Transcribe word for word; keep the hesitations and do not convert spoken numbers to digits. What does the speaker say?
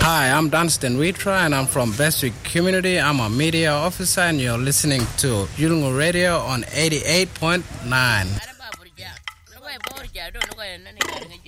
Hi, I'm Dunstan Witra and I'm from Bestwick Community. I'm a media officer and you're listening to Yulungu Radio on eighty-eight point nine.